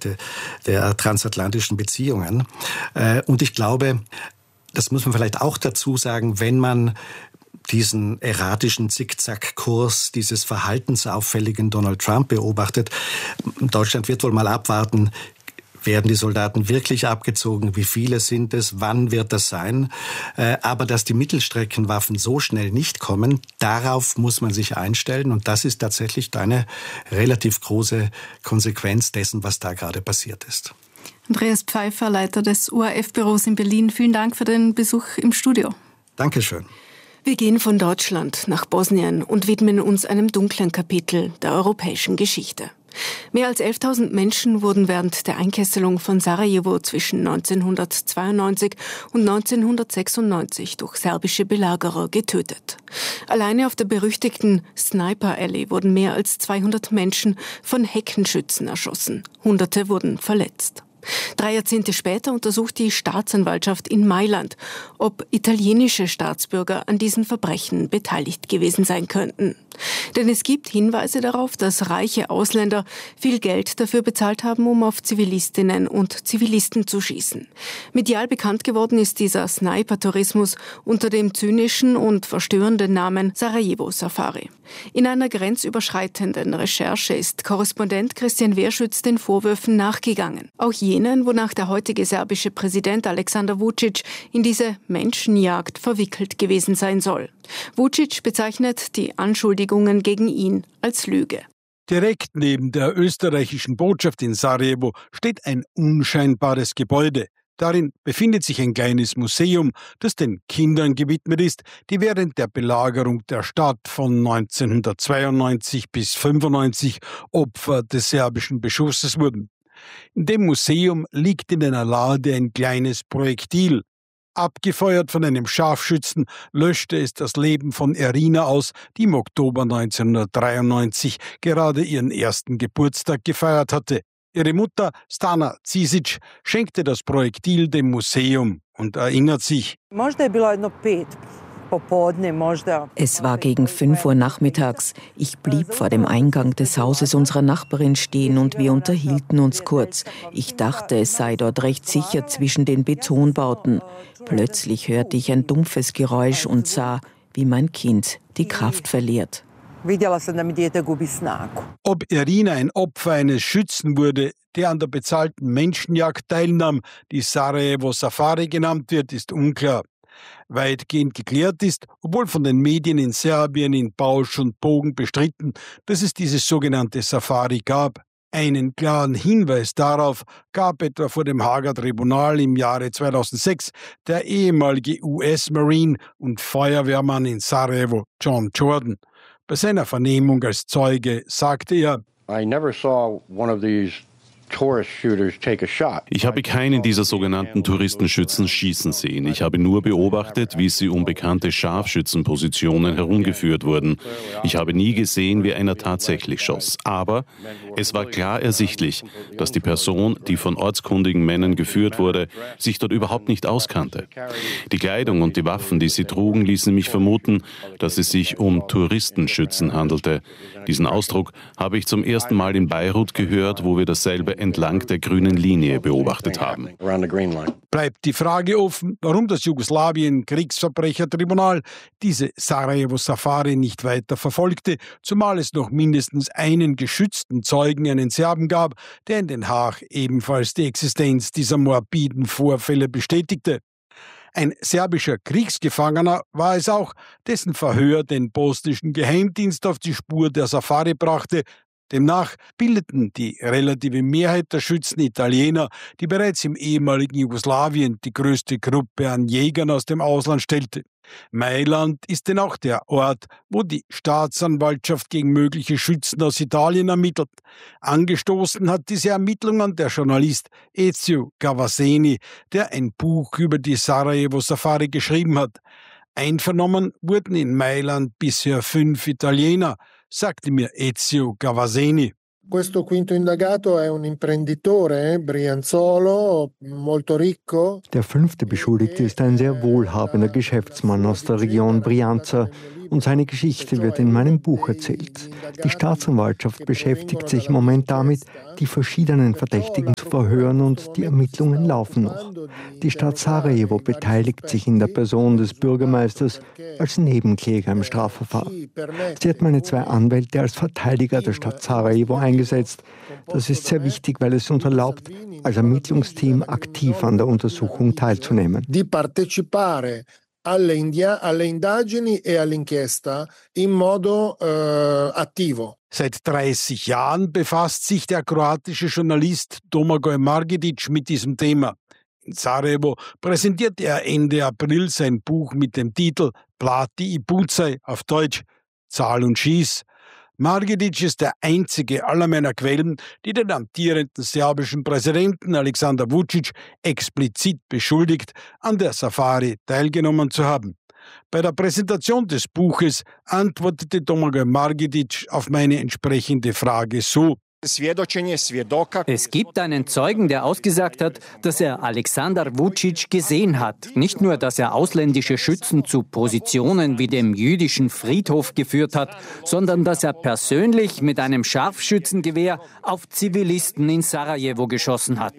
Geschichte der transatlantischen Beziehungen. Und ich glaube, das muss man vielleicht auch dazu sagen, wenn man diesen erratischen Zickzackkurs dieses verhaltensauffälligen Donald Trump beobachtet. Deutschland wird wohl mal abwarten, werden die Soldaten wirklich abgezogen? Wie viele sind es? Wann wird das sein? Aber dass die Mittelstreckenwaffen so schnell nicht kommen, darauf muss man sich einstellen. Und das ist tatsächlich eine relativ große Konsequenz dessen, was da gerade passiert ist. Andreas Pfeiffer, Leiter des ORF-Büros in Berlin. Vielen Dank für den Besuch im Studio. Dankeschön. Wir gehen von Deutschland nach Bosnien und widmen uns einem dunklen Kapitel der europäischen Geschichte. Mehr als 11.000 Menschen wurden während der Einkesselung von Sarajevo zwischen 1992 und 1996 durch serbische Belagerer getötet. Alleine auf der berüchtigten Sniper Alley wurden mehr als 200 Menschen von Heckenschützen erschossen. Hunderte wurden verletzt. 3 Jahrzehnte später untersucht die Staatsanwaltschaft in Mailand, ob italienische Staatsbürger an diesen Verbrechen beteiligt gewesen sein könnten. Denn es gibt Hinweise darauf, dass reiche Ausländer viel Geld dafür bezahlt haben, um auf Zivilistinnen und Zivilisten zu schießen. Medial bekannt geworden ist dieser Sniper-Tourismus unter dem zynischen und verstörenden Namen Sarajevo-Safari. In einer grenzüberschreitenden Recherche ist Korrespondent Christian Wehrschütz den Vorwürfen nachgegangen. Auch jenen, wonach der heutige serbische Präsident Aleksandar Vučić in diese Menschenjagd verwickelt gewesen sein soll. Vučić bezeichnet die Anschuldigungen gegen ihn als Lüge. Direkt neben der österreichischen Botschaft in Sarajevo steht ein unscheinbares Gebäude. Darin befindet sich ein kleines Museum, das den Kindern gewidmet ist, die während der Belagerung der Stadt von 1992 bis 1995 Opfer des serbischen Beschusses wurden. In dem Museum liegt in einer Lade ein kleines Projektil. Abgefeuert von einem Scharfschützen löschte es das Leben von Irina aus, die im Oktober 1993 gerade ihren ersten Geburtstag gefeiert hatte. Ihre Mutter, Stana Cisic, schenkte das Projektil dem Museum und erinnert sich. Es war gegen 5 Uhr nachmittags. Ich blieb vor dem Eingang des Hauses unserer Nachbarin stehen und wir unterhielten uns kurz. Ich dachte, es sei dort recht sicher zwischen den Betonbauten. Plötzlich hörte ich ein dumpfes Geräusch und sah, wie mein Kind die Kraft verliert. Ob Irina ein Opfer eines Schützen wurde, der an der bezahlten Menschenjagd teilnahm, die Sarajevo Safari genannt wird, ist unklar. Weitgehend geklärt ist, obwohl von den Medien in Serbien in Bausch und Bogen bestritten, dass es dieses sogenannte Safari gab. Einen klaren Hinweis darauf gab etwa vor dem Haager Tribunal im Jahre 2006 der ehemalige US-Marine und Feuerwehrmann in Sarajevo, John Jordan. Bei seiner Vernehmung als Zeuge sagte er: Ich habe keinen dieser sogenannten Touristenschützen schießen sehen. Ich habe nur beobachtet, wie sie um bekannte Scharfschützenpositionen herumgeführt wurden. Ich habe nie gesehen, wie einer tatsächlich schoss. Aber es war klar ersichtlich, dass die Person, die von ortskundigen Männern geführt wurde, sich dort überhaupt nicht auskannte. Die Kleidung und die Waffen, die sie trugen, ließen mich vermuten, dass es sich um Touristenschützen handelte. Diesen Ausdruck habe ich zum ersten Mal in Beirut gehört, wo wir dasselbe entlang der grünen Linie beobachtet haben. Bleibt die Frage offen, warum das Jugoslawien-Kriegsverbrechertribunal diese Sarajevo-Safari nicht weiter verfolgte, zumal es noch mindestens einen geschützten Zeugen, einen Serben gab, der in Den Haag ebenfalls die Existenz dieser morbiden Vorfälle bestätigte. Ein serbischer Kriegsgefangener war es auch, dessen Verhör den bosnischen Geheimdienst auf die Spur der Safari brachte. Demnach bildeten die relative Mehrheit der Schützen Italiener, die bereits im ehemaligen Jugoslawien die größte Gruppe an Jägern aus dem Ausland stellte. Mailand ist denn auch der Ort, wo die Staatsanwaltschaft gegen mögliche Schützen aus Italien ermittelt. Angestoßen hat diese Ermittlungen der Journalist Ezio Cavazzeni, der ein Buch über die Sarajevo-Safari geschrieben hat. Einvernommen wurden in Mailand bisher 5 Italiener, sagte mir Ezio Cavazzeni. Questo quinto indagato è un imprenditore, Brianzolo, molto ricco. Der 5. Beschuldigte ist ein sehr wohlhabender Geschäftsmann aus der Region Brianza und seine Geschichte wird in meinem Buch erzählt. Die Staatsanwaltschaft beschäftigt sich im Moment damit, die verschiedenen Verdächtigen zu verhören und die Ermittlungen laufen noch. Die Stadt Sarajevo beteiligt sich in der Person des Bürgermeisters als Nebenkläger im Strafverfahren. Sie hat meine 2 Anwälte als Verteidiger der Stadt Sarajevo eingesetzt. Das ist sehr wichtig, weil es uns erlaubt, als Ermittlungsteam aktiv an der Untersuchung teilzunehmen. Di partecipare alle indagini e all'inchiesta in modo attivo. Seit 30 Jahren befasst sich der kroatische Journalist Domagoj Margedic mit diesem Thema. In Sarajevo präsentierte er Ende April sein Buch mit dem Titel Plati i pucaj, auf Deutsch Zahl und Schieß. Margedic ist der einzige aller meiner Quellen, die den amtierenden serbischen Präsidenten Aleksandar Vučić explizit beschuldigt, an der Safari teilgenommen zu haben. Bei der Präsentation des Buches antwortete Domagoj Margedic auf meine entsprechende Frage so: Es gibt einen Zeugen, der ausgesagt hat, dass er Aleksandar Vučić gesehen hat. Nicht nur, dass er ausländische Schützen zu Positionen wie dem jüdischen Friedhof geführt hat, sondern dass er persönlich mit einem Scharfschützengewehr auf Zivilisten in Sarajevo geschossen hat.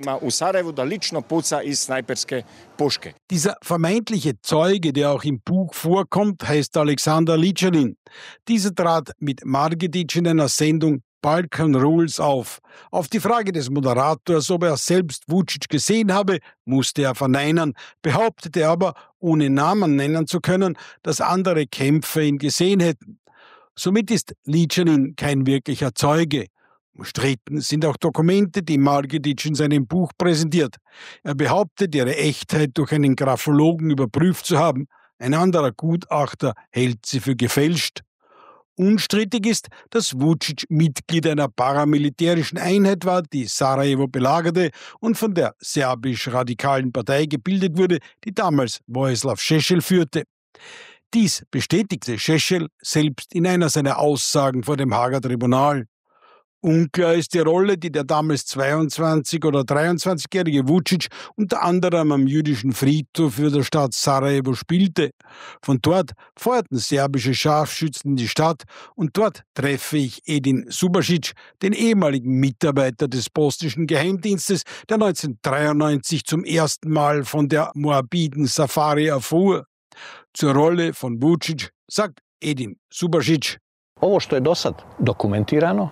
Dieser vermeintliche Zeuge, der auch im Buch vorkommt, heißt Alexander Ličanin. Dieser trat mit Margedic in einer Sendung Balkan Rules auf. Auf die Frage des Moderators, ob er selbst Vučić gesehen habe, musste er verneinen, behauptete aber, ohne Namen nennen zu können, dass andere Kämpfer ihn gesehen hätten. Somit ist Ličanin kein wirklicher Zeuge. Umstritten sind auch Dokumente, die Margedic in seinem Buch präsentiert. Er behauptet, ihre Echtheit durch einen Graphologen überprüft zu haben. Ein anderer Gutachter hält sie für gefälscht. Unstrittig ist, dass Vučić Mitglied einer paramilitärischen Einheit war, die Sarajevo belagerte und von der serbisch-radikalen Partei gebildet wurde, die damals Vojislav Šešelj führte. Dies bestätigte Šešelj selbst in einer seiner Aussagen vor dem Haager Tribunal. Unklar ist die Rolle, die der damals 22- oder 23-jährige Vučić unter anderem am jüdischen Friedhof für die Stadt Sarajevo spielte. Von dort feuerten serbische Scharfschützen in die Stadt und dort treffe ich Edin Subasic, den ehemaligen Mitarbeiter des bosnischen Geheimdienstes, der 1993 zum ersten Mal von der Moabiten Safari erfuhr. Zur Rolle von Vučić sagt Edin Subasic: Ovo što je dosad dokumentirano,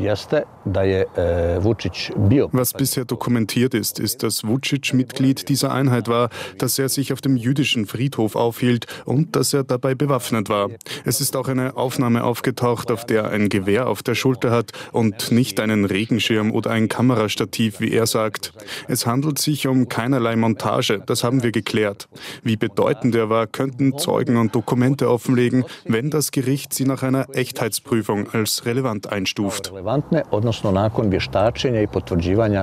Was bisher dokumentiert ist, dass Vučić Mitglied dieser Einheit war, dass er sich auf dem jüdischen Friedhof aufhielt und dass er dabei bewaffnet war. Es ist auch eine Aufnahme aufgetaucht, auf der er ein Gewehr auf der Schulter hat und nicht einen Regenschirm oder ein Kamerastativ, wie er sagt. Es handelt sich um keinerlei Montage, das haben wir geklärt. Wie bedeutend er war, könnten Zeugen und Dokumente offenlegen, wenn das Gericht sie nach einer Echtheitsprüfung als relevant einstuft. Odnosno nakon vještačenja I potvrđivanja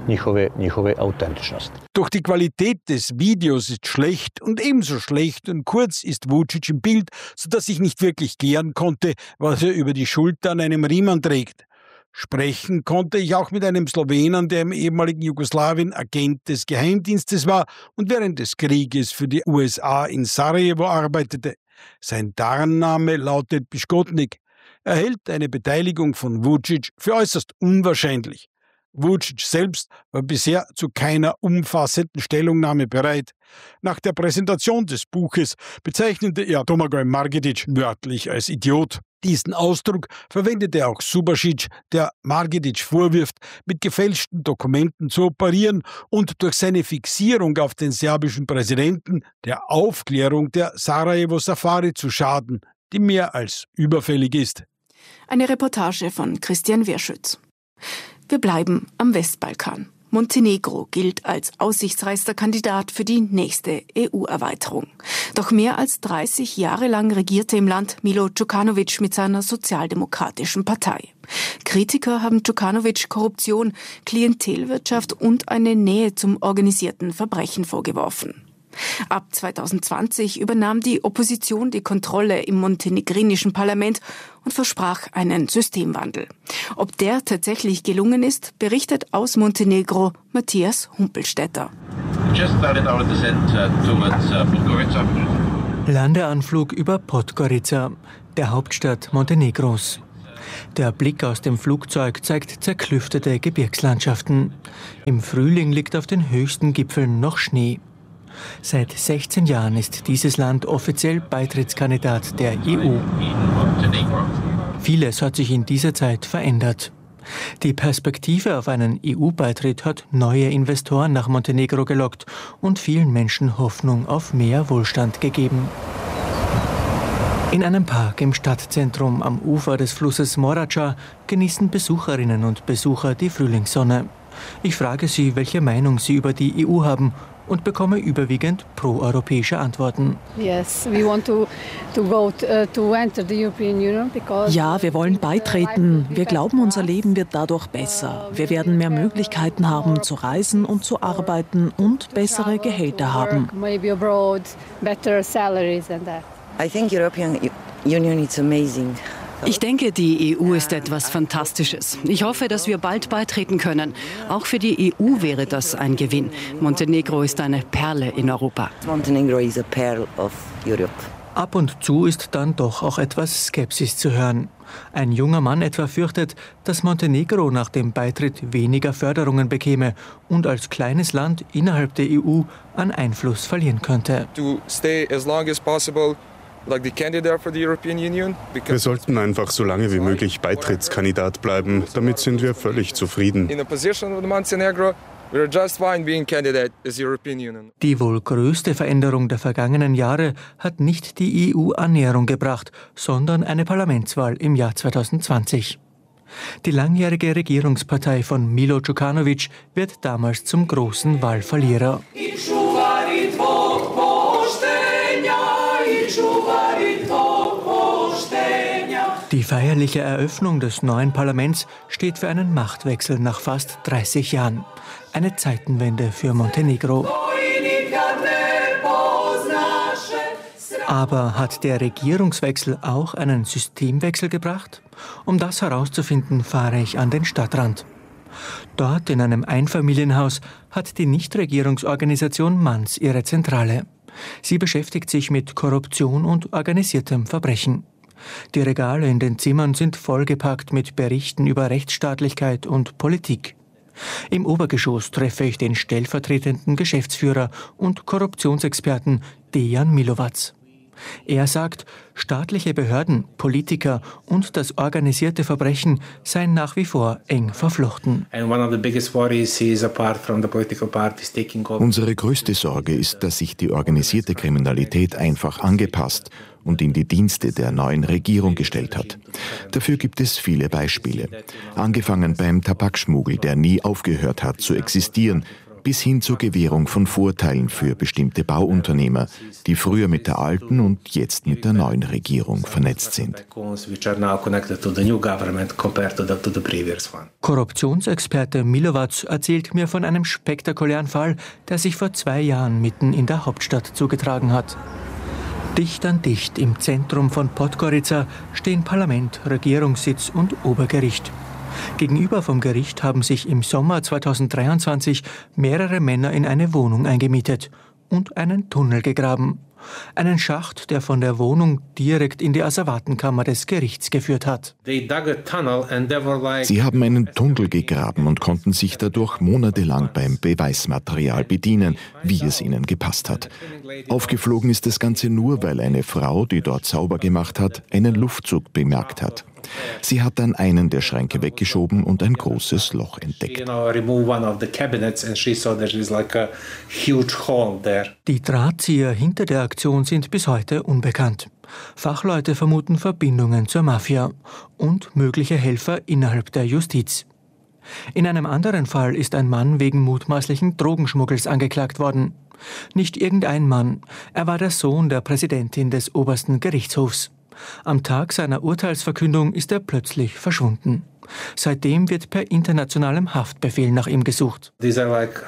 njihove autentičnosti. Doch die Qualität des Videos ist schlecht und ebenso schlecht und kurz ist Vučić im Bild, sodass ich nicht wirklich klären konnte, was er über die Schulter an einem Riemen trägt. Sprechen konnte ich auch mit einem Slowenen, der im ehemaligen Jugoslawien Agent des Geheimdienstes war und während des Krieges für die USA in Sarajevo arbeitete. Sein Tarnname lautet Piškotnik. Er hält eine Beteiligung von Vučić für äußerst unwahrscheinlich. Vučić selbst war bisher zu keiner umfassenden Stellungnahme bereit. Nach der Präsentation des Buches bezeichnete er Domagoj Margedic wörtlich als Idiot. Diesen Ausdruck verwendete auch Subasic, der Margedic vorwirft, mit gefälschten Dokumenten zu operieren und durch seine Fixierung auf den serbischen Präsidenten der Aufklärung der Sarajevo-Safari zu schaden, die mehr als überfällig ist. Eine Reportage von Christian Werschütz. Wir bleiben am Westbalkan. Montenegro gilt als aussichtsreichster Kandidat für die nächste EU-Erweiterung. Doch mehr als 30 Jahre lang regierte im Land Milo Đukanović mit seiner sozialdemokratischen Partei. Kritiker haben Đukanović Korruption, Klientelwirtschaft und eine Nähe zum organisierten Verbrechen vorgeworfen. Ab 2020 übernahm die Opposition die Kontrolle im montenegrinischen Parlament und versprach einen Systemwandel. Ob der tatsächlich gelungen ist, berichtet aus Montenegro Matthias Humpelstädter. Landeanflug über Podgorica, der Hauptstadt Montenegros. Der Blick aus dem Flugzeug zeigt zerklüftete Gebirgslandschaften. Im Frühling liegt auf den höchsten Gipfeln noch Schnee. Seit 16 Jahren ist dieses Land offiziell Beitrittskandidat der EU. Vieles hat sich in dieser Zeit verändert. Die Perspektive auf einen EU-Beitritt hat neue Investoren nach Montenegro gelockt und vielen Menschen Hoffnung auf mehr Wohlstand gegeben. In einem Park im Stadtzentrum am Ufer des Flusses Morača genießen Besucherinnen und Besucher die Frühlingssonne. Ich frage sie, welche Meinung sie über die EU haben und bekomme überwiegend proeuropäische Antworten. Ja, wir wollen beitreten. Wir glauben, unser Leben wird dadurch besser. Wir werden mehr Möglichkeiten haben, zu reisen und zu arbeiten und bessere Gehälter haben. Ich denke, die EU ist etwas Fantastisches. Ich hoffe, dass wir bald beitreten können. Auch für die EU wäre das ein Gewinn. Montenegro ist eine Perle in Europa. Montenegro is a pearl of Europe. Ab und zu ist dann doch auch etwas Skepsis zu hören. Ein junger Mann etwa fürchtet, dass Montenegro nach dem Beitritt weniger Förderungen bekäme und als kleines Land innerhalb der EU an Einfluss verlieren könnte. To stay as long as possible. Wir sollten einfach so lange wie möglich Beitrittskandidat bleiben. Damit sind wir völlig zufrieden. Die wohl größte Veränderung der vergangenen Jahre hat nicht die EU-Annäherung gebracht, sondern eine Parlamentswahl im Jahr 2020. Die langjährige Regierungspartei von Milo Đukanović wird damals zum großen Wahlverlierer. Die feierliche Eröffnung des neuen Parlaments steht für einen Machtwechsel nach fast 30 Jahren. Eine Zeitenwende für Montenegro. Aber hat der Regierungswechsel auch einen Systemwechsel gebracht? Um das herauszufinden, fahre ich an den Stadtrand. Dort in einem Einfamilienhaus hat die Nichtregierungsorganisation Manz ihre Zentrale. Sie beschäftigt sich mit Korruption und organisiertem Verbrechen. Die Regale in den Zimmern sind vollgepackt mit Berichten über Rechtsstaatlichkeit und Politik. Im Obergeschoss treffe ich den stellvertretenden Geschäftsführer und Korruptionsexperten Dejan Milovac. Er sagt, staatliche Behörden, Politiker und das organisierte Verbrechen seien nach wie vor eng verflochten. Unsere größte Sorge ist, dass sich die organisierte Kriminalität einfach angepasst und in die Dienste der neuen Regierung gestellt hat. Dafür gibt es viele Beispiele. Angefangen beim Tabakschmuggel, der nie aufgehört hat zu existieren, bis hin zur Gewährung von Vorteilen für bestimmte Bauunternehmer, die früher mit der alten und jetzt mit der neuen Regierung vernetzt sind. Korruptionsexperte Milovac erzählt mir von einem spektakulären Fall, der sich vor 2 Jahren mitten in der Hauptstadt zugetragen hat. Dicht an dicht im Zentrum von Podgorica stehen Parlament, Regierungssitz und Obergericht. Gegenüber vom Gericht haben sich im Sommer 2023 mehrere Männer in eine Wohnung eingemietet und einen Tunnel gegraben. Einen Schacht, der von der Wohnung direkt in die Asservatenkammer des Gerichts geführt hat. Sie haben einen Tunnel gegraben und konnten sich dadurch monatelang beim Beweismaterial bedienen, wie es ihnen gepasst hat. Aufgeflogen ist das Ganze nur, weil eine Frau, die dort sauber gemacht hat, einen Luftzug bemerkt hat. Sie hat dann einen der Schränke weggeschoben und ein großes Loch entdeckt. Die Drahtzieher hinter der Aktion sind bis heute unbekannt. Fachleute vermuten Verbindungen zur Mafia und mögliche Helfer innerhalb der Justiz. In einem anderen Fall ist ein Mann wegen mutmaßlichen Drogenschmuggels angeklagt worden. Nicht irgendein Mann, er war der Sohn der Präsidentin des obersten Gerichtshofs. Am Tag seiner Urteilsverkündung ist er plötzlich verschwunden. Seitdem wird per internationalem Haftbefehl nach ihm gesucht. Diese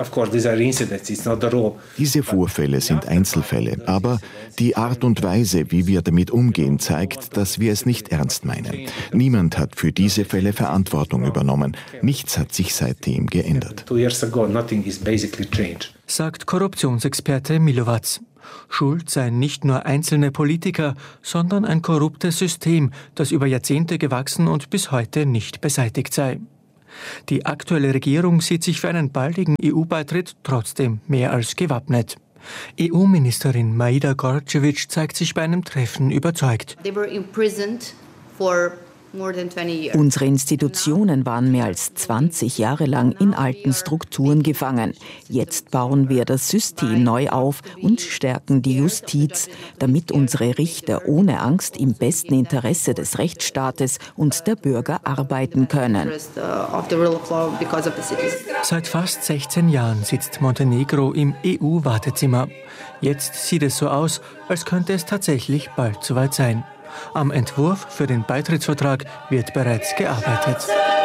Vorfälle sind Einzelfälle, aber die Art und Weise, wie wir damit umgehen, zeigt, dass wir es nicht ernst meinen. Niemand hat für diese Fälle Verantwortung übernommen. Nichts hat sich seitdem geändert. Sagt Korruptionsexperte Milovac. Schuld seien nicht nur einzelne Politiker, sondern ein korruptes System, das über Jahrzehnte gewachsen und bis heute nicht beseitigt sei. Die aktuelle Regierung sieht sich für einen baldigen EU-Beitritt trotzdem mehr als gewappnet. EU-Ministerin Maida Gorcevic zeigt sich bei einem Treffen überzeugt. Unsere Institutionen waren mehr als 20 Jahre lang in alten Strukturen gefangen. Jetzt bauen wir das System neu auf und stärken die Justiz, damit unsere Richter ohne Angst im besten Interesse des Rechtsstaates und der Bürger arbeiten können. Seit fast 16 Jahren sitzt Montenegro im EU-Wartezimmer. Jetzt sieht es so aus, als könnte es tatsächlich bald soweit sein. Am Entwurf für den Beitrittsvertrag wird bereits gearbeitet.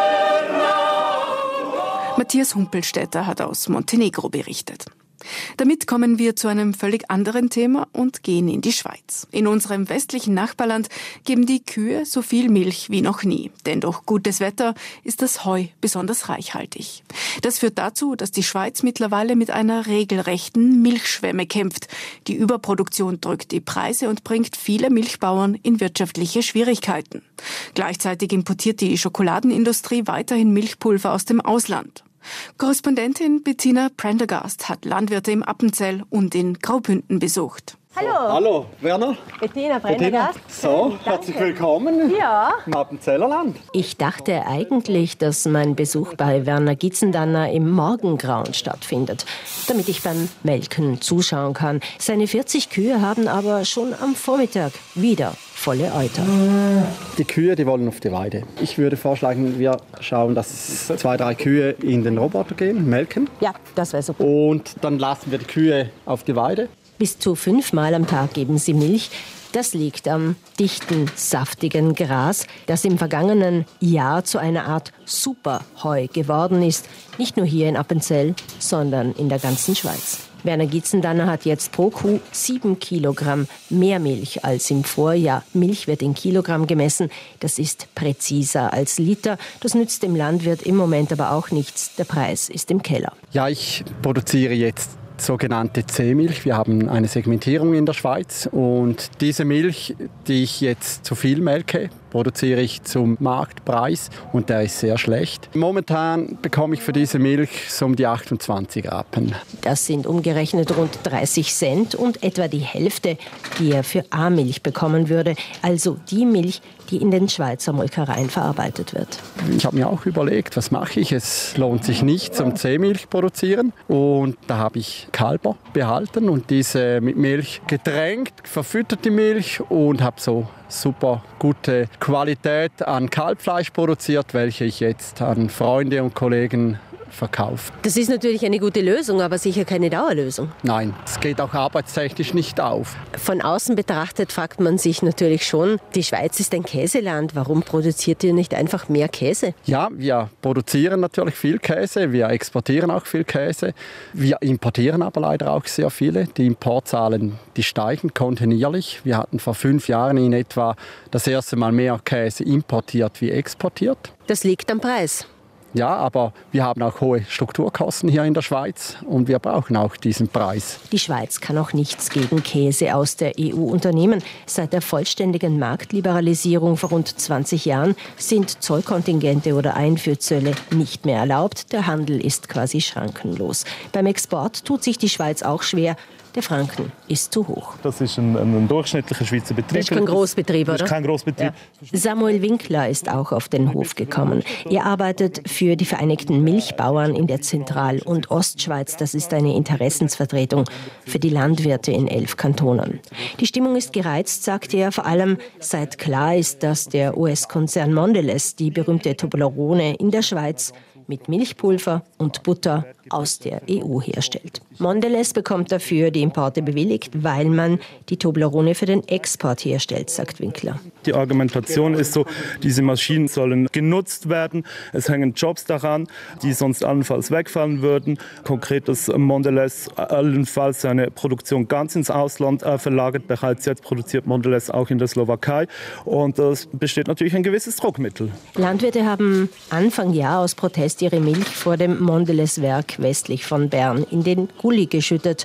Matthias Humpelstädter hat aus Montenegro berichtet. Damit kommen wir zu einem völlig anderen Thema und gehen in die Schweiz. In unserem westlichen Nachbarland geben die Kühe so viel Milch wie noch nie. Denn durch gutes Wetter ist das Heu besonders reichhaltig. Das führt dazu, dass die Schweiz mittlerweile mit einer regelrechten Milchschwemme kämpft. Die Überproduktion drückt die Preise und bringt viele Milchbauern in wirtschaftliche Schwierigkeiten. Gleichzeitig importiert die Schokoladenindustrie weiterhin Milchpulver aus dem Ausland. Korrespondentin Bettina Prendergast hat Landwirte im Appenzell und in Graubünden besucht. Hallo. Hallo, Werner. Bettina Prendergast. So, herzlich willkommen im Appenzeller Land. Ich dachte eigentlich, dass mein Besuch bei Werner Gitzendanner im Morgengrauen stattfindet, damit ich beim Melken zuschauen kann. Seine 40 Kühe haben aber schon am Vormittag wieder volle Euter. Die Kühe, die wollen auf die Weide. Ich würde vorschlagen, wir schauen, dass 2, 3 Kühe in den Roboter gehen, melken. Ja, das wäre super. Und dann lassen wir die Kühe auf die Weide. Bis zu 5 Mal am Tag geben sie Milch. Das liegt am dichten, saftigen Gras, das im vergangenen Jahr zu einer Art Superheu geworden ist. Nicht nur hier in Appenzell, sondern in der ganzen Schweiz. Werner Gitzendanner hat jetzt pro Kuh 7 Kilogramm mehr Milch als im Vorjahr. Milch wird in Kilogramm gemessen. Das ist präziser als Liter. Das nützt dem Landwirt im Moment aber auch nichts. Der Preis ist im Keller. Ja, ich produziere jetzt sogenannte C-Milch. Wir haben eine Segmentierung in der Schweiz und diese Milch, die ich jetzt zu viel melke, produziere ich zum Marktpreis und der ist sehr schlecht. Momentan bekomme ich für diese Milch so um die 28 Rappen. Das sind umgerechnet rund 30 Cent und etwa die Hälfte, die er für A-Milch bekommen würde. Also die Milch, die in den Schweizer Molkereien verarbeitet wird. Ich habe mir auch überlegt, was mache ich? Es lohnt sich nicht zum C-Milch produzieren und da habe ich Kälber behalten und diese mit Milch getränkt, verfüttert die Milch und habe so super gute Qualität an Kalbfleisch produziert, welche ich jetzt an Freunde und Kollegen verkauft. Das ist natürlich eine gute Lösung, aber sicher keine Dauerlösung. Nein, es geht auch arbeitstechnisch nicht auf. Von außen betrachtet fragt man sich natürlich schon, die Schweiz ist ein Käseland, warum produziert ihr nicht einfach mehr Käse? Ja, wir produzieren natürlich viel Käse, wir exportieren auch viel Käse. Wir importieren aber leider auch sehr viele. Die Importzahlen, die steigen kontinuierlich. Wir hatten vor 5 Jahren in etwa das erste Mal mehr Käse importiert wie exportiert. Das liegt am Preis. Ja, aber wir haben auch hohe Strukturkosten hier in der Schweiz und wir brauchen auch diesen Preis. Die Schweiz kann auch nichts gegen Käse aus der EU unternehmen. Seit der vollständigen Marktliberalisierung vor rund 20 Jahren sind Zollkontingente oder Einfuhrzölle nicht mehr erlaubt. Der Handel ist quasi schrankenlos. Beim Export tut sich die Schweiz auch schwer. Der Franken ist zu hoch. Das ist ein durchschnittlicher Schweizer Betrieb. Das ist kein Großbetrieb, oder? Das ist kein Großbetrieb. Ja. Samuel Winkler ist auch auf den Hof gekommen. Er arbeitet für die Vereinigten Milchbauern in der Zentral- und Ostschweiz. Das ist eine Interessensvertretung für die Landwirte in 11 Kantonen. Die Stimmung ist gereizt, sagt er, vor allem seit klar ist, dass der US-Konzern Mondelez die berühmte Toblerone in der Schweiz mit Milchpulver und Butter aus der EU herstellt. Mondelez bekommt dafür die Importe bewilligt, weil man die Toblerone für den Export herstellt, sagt Winkler. Die Argumentation ist so, diese Maschinen sollen genutzt werden. Es hängen Jobs daran, die sonst allenfalls wegfallen würden. Konkret, dass Mondelez allenfalls seine Produktion ganz ins Ausland verlagert. Bereits jetzt produziert Mondelez auch in der Slowakei. Und es besteht natürlich ein gewisses Druckmittel. Landwirte haben Anfang Jahr aus Protest ihre Milch vor dem Mondelez-Werk westlich von Bern in den Gully geschüttet.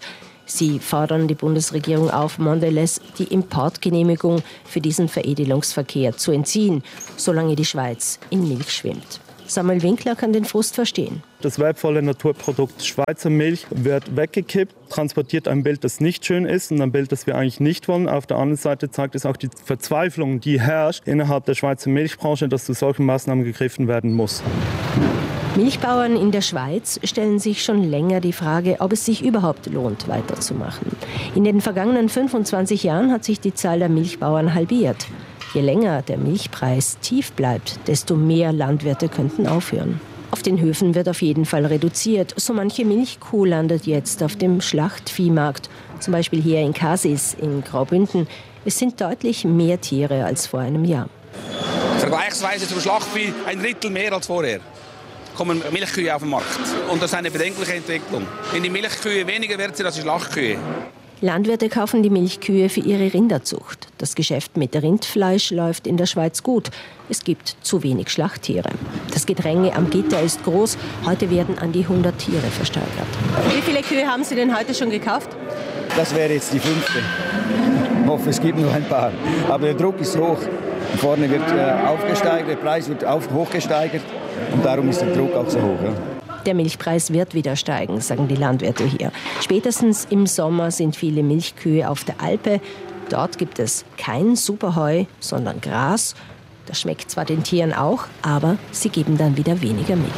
Sie fordern die Bundesregierung auf, Mondelez die Importgenehmigung für diesen Veredelungsverkehr zu entziehen, solange die Schweiz in Milch schwimmt. Samuel Winkler kann den Frust verstehen. Das wertvolle Naturprodukt Schweizer Milch wird weggekippt, transportiert ein Bild, das nicht schön ist und ein Bild, das wir eigentlich nicht wollen. Auf der anderen Seite zeigt es auch die Verzweiflung, die herrscht innerhalb der Schweizer Milchbranche, dass zu solchen Maßnahmen gegriffen werden muss. Milchbauern in der Schweiz stellen sich schon länger die Frage, ob es sich überhaupt lohnt, weiterzumachen. In den vergangenen 25 Jahren hat sich die Zahl der Milchbauern halbiert. Je länger der Milchpreis tief bleibt, desto mehr Landwirte könnten aufhören. Auf den Höfen wird auf jeden Fall reduziert. So manche Milchkuh landet jetzt auf dem Schlachtviehmarkt, zum Beispiel hier in Kasis in Graubünden. Es sind deutlich mehr Tiere als vor einem Jahr. Vergleichsweise zum Schlachtvieh 1/3 mehr als vorher. Kommen Milchkühe auf den Markt. Und das ist eine bedenkliche Entwicklung. Wenn die Milchkühe weniger wert sind als die Schlachtkühe. Landwirte kaufen die Milchkühe für ihre Rinderzucht. Das Geschäft mit Rindfleisch läuft in der Schweiz gut. Es gibt zu wenig Schlachttiere. Das Gedränge am Gitter ist groß. Heute werden an die 100 Tiere versteigert. Wie viele Kühe haben Sie denn heute schon gekauft? Das wäre jetzt die 5. Ich hoffe, es gibt noch ein paar. Aber der Druck ist hoch. Vorne wird aufgesteigert, der Preis wird hochgesteigert. Und darum ist der Druck auch so hoch. Ja. Der Milchpreis wird wieder steigen, sagen die Landwirte hier. Spätestens im Sommer sind viele Milchkühe auf der Alpe. Dort gibt es kein Superheu, sondern Gras. Das schmeckt zwar den Tieren auch, aber sie geben dann wieder weniger Milch.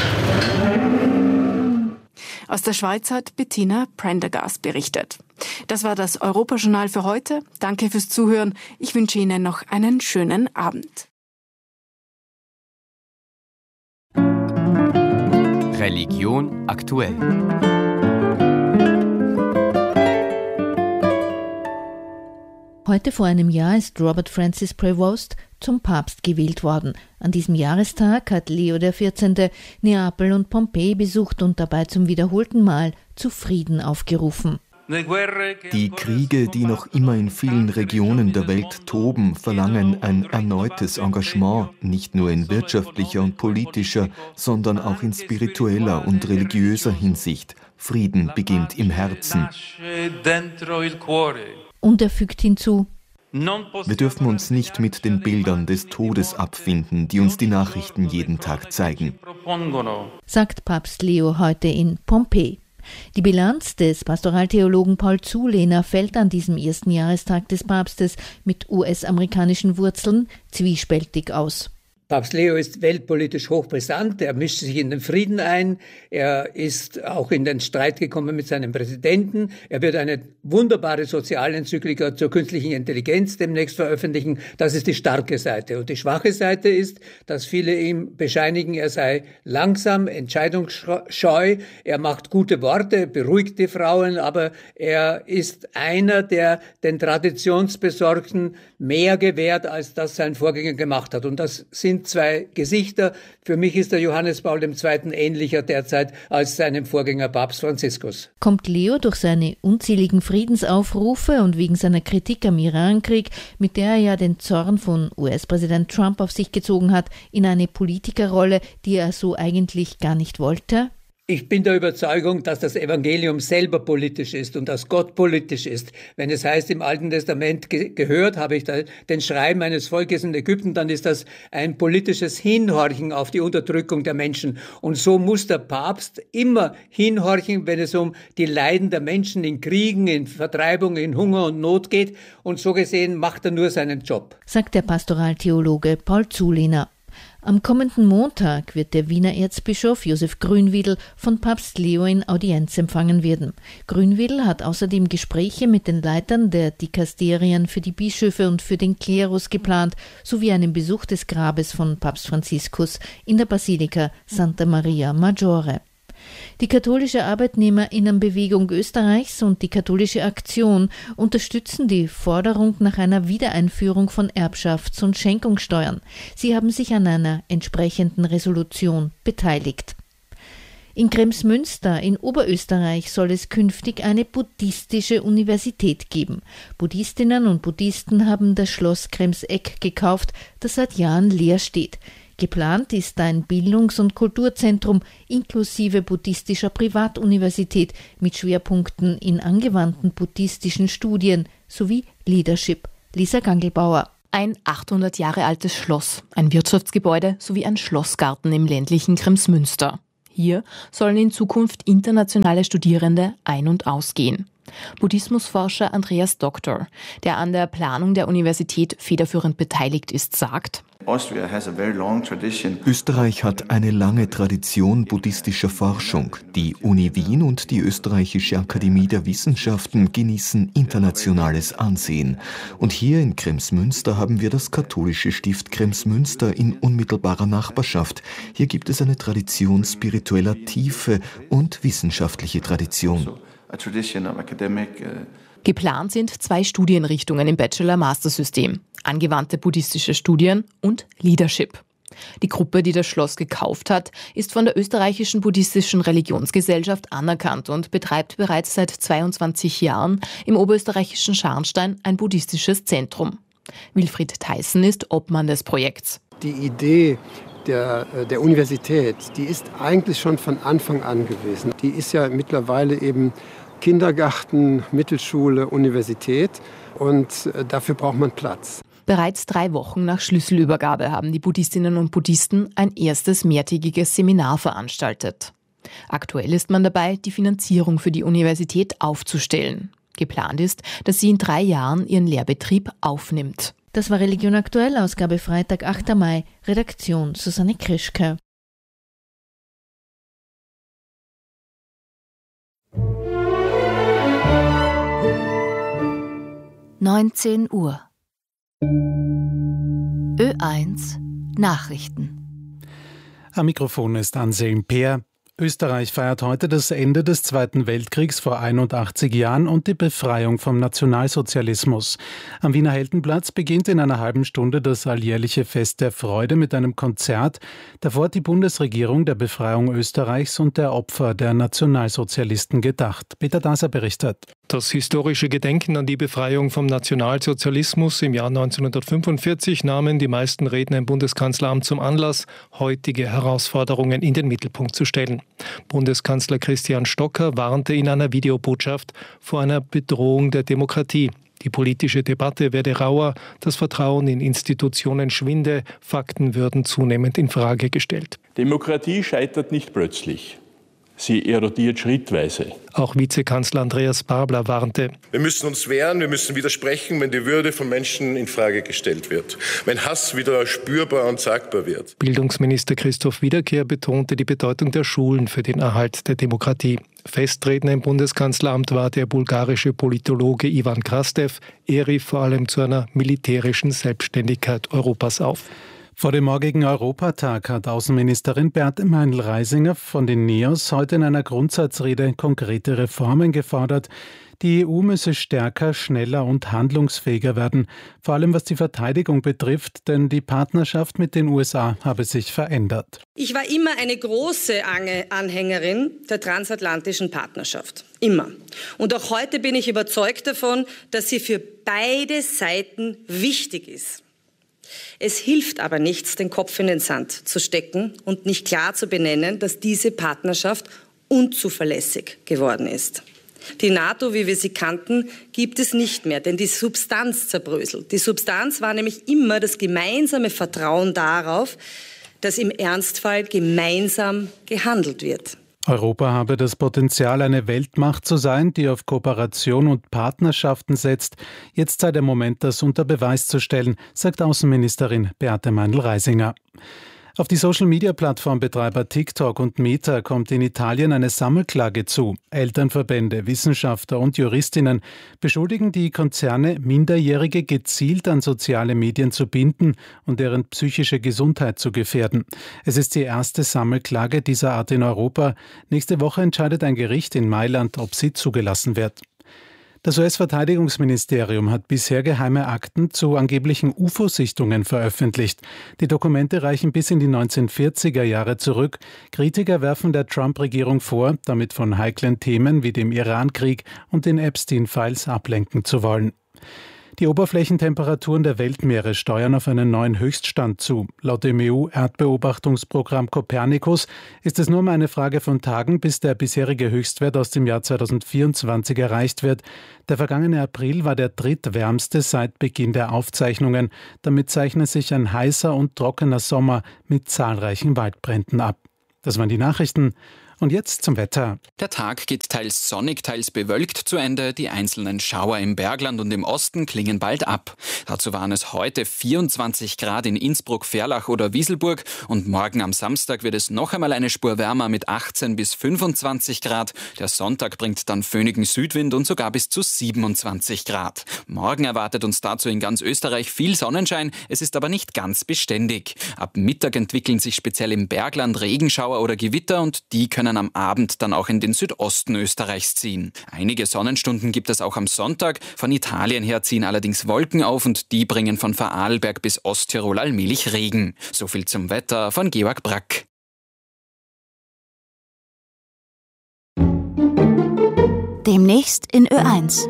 Aus der Schweiz hat Bettina Prendergast berichtet. Das war das Europajournal für heute. Danke fürs Zuhören. Ich wünsche Ihnen noch einen schönen Abend. Religion aktuell. Heute vor einem Jahr ist Robert Francis Prevost zum Papst gewählt worden. An diesem Jahrestag hat Leo XIV. Neapel und Pompeji besucht und dabei zum wiederholten Mal zu Frieden aufgerufen. Die Kriege, die noch immer in vielen Regionen der Welt toben, verlangen ein erneutes Engagement, nicht nur in wirtschaftlicher und politischer, sondern auch in spiritueller und religiöser Hinsicht. Frieden beginnt im Herzen. Und er fügt hinzu: Wir dürfen uns nicht mit den Bildern des Todes abfinden, die uns die Nachrichten jeden Tag zeigen, sagt Papst Leo heute in Pompeji. Die Bilanz des Pastoraltheologen Paul Zulehner fällt an diesem ersten Jahrestag des Papstes mit US-amerikanischen Wurzeln zwiespältig aus. Papst Leo ist weltpolitisch hochbrisant, er mischt sich in den Frieden ein, er ist auch in den Streit gekommen mit seinem Präsidenten, er wird eine wunderbare Sozialenzyklika zur künstlichen Intelligenz demnächst veröffentlichen, das ist die starke Seite. Und die schwache Seite ist, dass viele ihm bescheinigen, er sei langsam, entscheidungsscheu, er macht gute Worte, beruhigt die Frauen, aber er ist einer, der den Traditionsbesorgten mehr gewährt, als das sein Vorgänger gemacht hat. Und das sind zwei Gesichter. Für mich ist der Johannes Paul II. Ähnlicher derzeit als seinem Vorgänger Papst Franziskus. Kommt Leo durch seine unzähligen Friedensaufrufe und wegen seiner Kritik am Irankrieg, mit der er ja den Zorn von US-Präsident Trump auf sich gezogen hat, in eine Politikerrolle, die er so eigentlich gar nicht wollte? Ich bin der Überzeugung, dass das Evangelium selber politisch ist und dass Gott politisch ist. Wenn es heißt, im Alten Testament gehört habe ich da den Schreiben eines Volkes in Ägypten, dann ist das ein politisches Hinhorchen auf die Unterdrückung der Menschen. Und so muss der Papst immer hinhorchen, wenn es um die Leiden der Menschen in Kriegen, in Vertreibung, in Hunger und Not geht. Und so gesehen macht er nur seinen Job, sagt der Pastoraltheologe Paul Zulehner. Am kommenden Montag wird der Wiener Erzbischof Josef Grünwiedl von Papst Leo in Audienz empfangen werden. Grünwiedl hat außerdem Gespräche mit den Leitern der Dikasterien für die Bischöfe und für den Klerus geplant, sowie einen Besuch des Grabes von Papst Franziskus in der Basilika Santa Maria Maggiore. Die katholische Arbeitnehmerinnenbewegung Österreichs und die Katholische Aktion unterstützen die Forderung nach einer Wiedereinführung von Erbschafts- und Schenkungssteuern. Sie haben sich an einer entsprechenden Resolution beteiligt. In Kremsmünster in Oberösterreich soll es künftig eine buddhistische Universität geben. Buddhistinnen und Buddhisten haben das Schloss Kremseck gekauft, das seit Jahren leer steht. Geplant ist ein Bildungs- und Kulturzentrum inklusive buddhistischer Privatuniversität mit Schwerpunkten in angewandten buddhistischen Studien sowie Leadership. Lisa Gangelbauer. Ein 800 Jahre altes Schloss, ein Wirtschaftsgebäude sowie ein Schlossgarten im ländlichen Kremsmünster. Hier sollen in Zukunft internationale Studierende ein- und ausgehen. Buddhismusforscher Andreas Doktor, der an der Planung der Universität federführend beteiligt ist, sagt: Österreich hat eine lange Tradition buddhistischer Forschung. Die Uni Wien und die Österreichische Akademie der Wissenschaften genießen internationales Ansehen. Und hier in Kremsmünster haben wir das katholische Stift Kremsmünster in unmittelbarer Nachbarschaft. Hier gibt es eine Tradition spiritueller Tiefe und wissenschaftliche Tradition. Geplant sind 2 Studienrichtungen im Bachelor-Master-System: angewandte buddhistische Studien und Leadership. Die Gruppe, die das Schloss gekauft hat, ist von der österreichischen buddhistischen Religionsgesellschaft anerkannt und betreibt bereits seit 22 Jahren im oberösterreichischen Scharnstein ein buddhistisches Zentrum. Wilfried Theissen ist Obmann des Projekts. Die Idee der Universität, die ist eigentlich schon von Anfang an gewesen. Die ist ja mittlerweile eben Kindergarten, Mittelschule, Universität und dafür braucht man Platz. Bereits 3 Wochen nach Schlüsselübergabe haben die Buddhistinnen und Buddhisten ein erstes mehrtägiges Seminar veranstaltet. Aktuell ist man dabei, die Finanzierung für die Universität aufzustellen. Geplant ist, dass sie in 3 Jahren ihren Lehrbetrieb aufnimmt. Das war Religion aktuell, Ausgabe Freitag, 8. Mai, Redaktion Susanne Krischke. Uhr. Ö1 Nachrichten. Am Mikrofon ist Anselm Peer. Österreich feiert heute das Ende des Zweiten Weltkriegs vor 81 Jahren und die Befreiung vom Nationalsozialismus. Am Wiener Heldenplatz beginnt in einer halben Stunde das alljährliche Fest der Freude mit einem Konzert. Davor hat die Bundesregierung der Befreiung Österreichs und der Opfer der Nationalsozialisten gedacht. Peter Daser berichtet. Das historische Gedenken an die Befreiung vom Nationalsozialismus im Jahr 1945 nahmen die meisten Redner im Bundeskanzleramt zum Anlass, heutige Herausforderungen in den Mittelpunkt zu stellen. Bundeskanzler Christian Stocker warnte in einer Videobotschaft vor einer Bedrohung der Demokratie. Die politische Debatte werde rauer, das Vertrauen in Institutionen schwinde, Fakten würden zunehmend in Frage gestellt. Demokratie scheitert nicht plötzlich. Sie erodiert schrittweise. Auch Vizekanzler Andreas Babler warnte. Wir müssen uns wehren, wir müssen widersprechen, wenn die Würde von Menschen in Frage gestellt wird. Wenn Hass wieder spürbar und sagbar wird. Bildungsminister Christoph Wiederkehr betonte die Bedeutung der Schulen für den Erhalt der Demokratie. Festredner im Bundeskanzleramt war der bulgarische Politologe Ivan Krastev. Er rief vor allem zu einer militärischen Selbstständigkeit Europas auf. Vor dem morgigen Europatag hat Außenministerin Beate Meindl-Reisinger von den NEOS heute in einer Grundsatzrede konkrete Reformen gefordert. Die EU müsse stärker, schneller und handlungsfähiger werden, vor allem was die Verteidigung betrifft, denn die Partnerschaft mit den USA habe sich verändert. Ich war immer eine große Anhängerin der transatlantischen Partnerschaft. Immer. Und auch heute bin ich überzeugt davon, dass sie für beide Seiten wichtig ist. Es hilft aber nichts, den Kopf in den Sand zu stecken und nicht klar zu benennen, dass diese Partnerschaft unzuverlässig geworden ist. Die NATO, wie wir sie kannten, gibt es nicht mehr, denn die Substanz zerbröselt. Die Substanz war nämlich immer das gemeinsame Vertrauen darauf, dass im Ernstfall gemeinsam gehandelt wird. Europa habe das Potenzial, eine Weltmacht zu sein, die auf Kooperation und Partnerschaften setzt. Jetzt sei der Moment, das unter Beweis zu stellen, sagt Außenministerin Beate Meindl-Reisinger. Auf die Social-Media-Plattformbetreiber TikTok und Meta kommt in Italien eine Sammelklage zu. Elternverbände, Wissenschaftler und Juristinnen beschuldigen die Konzerne, Minderjährige gezielt an soziale Medien zu binden und deren psychische Gesundheit zu gefährden. Es ist die erste Sammelklage dieser Art in Europa. Nächste Woche entscheidet ein Gericht in Mailand, ob sie zugelassen wird. Das US-Verteidigungsministerium hat bisher geheime Akten zu angeblichen UFO-Sichtungen veröffentlicht. Die Dokumente reichen bis in die 1940er Jahre zurück. Kritiker werfen der Trump-Regierung vor, damit von heiklen Themen wie dem Iran-Krieg und den Epstein-Files ablenken zu wollen. Die Oberflächentemperaturen der Weltmeere steuern auf einen neuen Höchststand zu. Laut dem EU-Erdbeobachtungsprogramm Copernicus ist es nur mal eine Frage von Tagen, bis der bisherige Höchstwert aus dem Jahr 2024 erreicht wird. Der vergangene April war der drittwärmste seit Beginn der Aufzeichnungen. Damit zeichnet sich ein heißer und trockener Sommer mit zahlreichen Waldbränden ab. Das waren die Nachrichten. Und jetzt zum Wetter. Der Tag geht teils sonnig, teils bewölkt zu Ende. Die einzelnen Schauer im Bergland und im Osten klingen bald ab. Dazu waren es heute 24 Grad in Innsbruck, Verlach oder Wieselburg. Und morgen am Samstag wird es noch einmal eine Spur wärmer mit 18 bis 25 Grad. Der Sonntag bringt dann föhnigen Südwind und sogar bis zu 27 Grad. Morgen erwartet uns dazu in ganz Österreich viel Sonnenschein. Es ist aber nicht ganz beständig. Ab Mittag entwickeln sich speziell im Bergland Regenschauer oder Gewitter und die können am Abend dann auch in den Südosten Österreichs ziehen. Einige Sonnenstunden gibt es auch am Sonntag. Von Italien her ziehen allerdings Wolken auf und die bringen von Vorarlberg bis Osttirol allmählich Regen. So viel zum Wetter von Georg Brack. Demnächst in Ö1.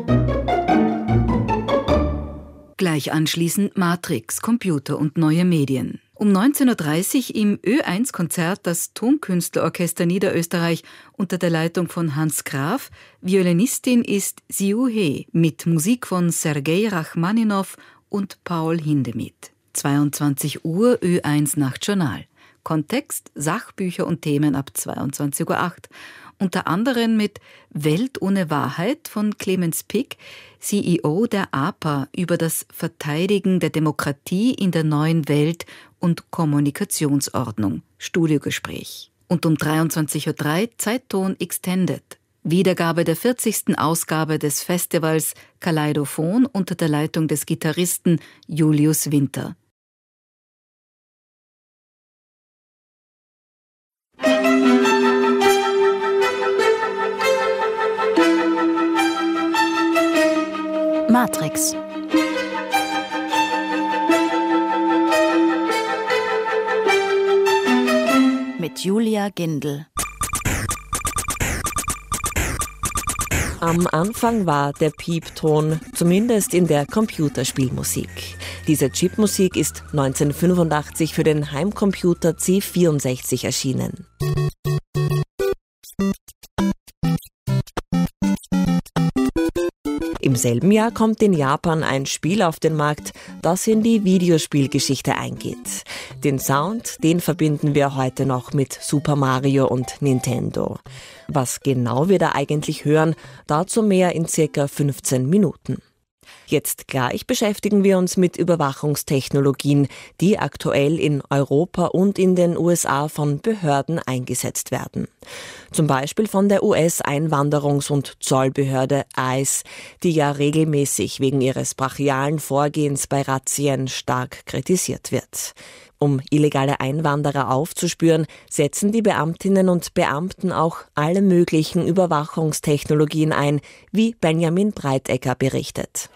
Gleich anschließend Matrix, Computer und neue Medien. Um 19.30 Uhr im Ö1-Konzert das Tonkünstlerorchester Niederösterreich unter der Leitung von Hans Graf. Violinistin ist Siu He mit Musik von Sergei Rachmaninow und Paul Hindemith. 22 Uhr Ö1 Nachtjournal. Kontext, Sachbücher und Themen ab 22.08 Uhr. Unter anderem mit Welt ohne Wahrheit von Clemens Pick, CEO der APA, über das Verteidigen der Demokratie in der neuen Welt und Kommunikationsordnung. Studiogespräch. Und um 23.03 Uhr Zeitton Extended. Wiedergabe der 40. Ausgabe des Festivals Kaleidophon unter der Leitung des Gitarristen Julius Winter. Matrix. Mit Julia Gindel. Am Anfang war der Piepton, zumindest in der Computerspielmusik. Diese Chipmusik ist 1985 für den Heimcomputer C64 erschienen. Im selben Jahr kommt in Japan ein Spiel auf den Markt, das in die Videospielgeschichte eingeht. Den Sound, den verbinden wir heute noch mit Super Mario und Nintendo. Was genau wir da eigentlich hören, dazu mehr in circa 15 Minuten. Jetzt gleich beschäftigen wir uns mit Überwachungstechnologien, die aktuell in Europa und in den USA von Behörden eingesetzt werden. Zum Beispiel von der US-Einwanderungs- und Zollbehörde ICE, die ja regelmäßig wegen ihres brachialen Vorgehens bei Razzien stark kritisiert wird. Um illegale Einwanderer aufzuspüren, setzen die Beamtinnen und Beamten auch alle möglichen Überwachungstechnologien ein, wie Benjamin Breitecker berichtet.